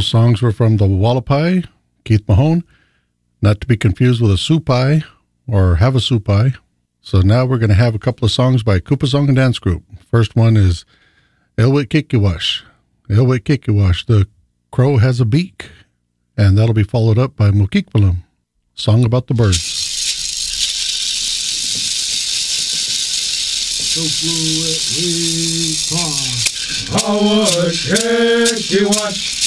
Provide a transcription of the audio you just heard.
Those songs were from the Wallapai, Keith Mahone, not to be confused with a Supai or Havasupai. So now we're going to have a couple of songs by Koopa Song and Dance Group. First one is Ilwit Kikiwash. Ilwit Kikiwash, the crow has a beak. And that'll be followed up by Mukikpalam, song about the birds. Howard Kikiwash.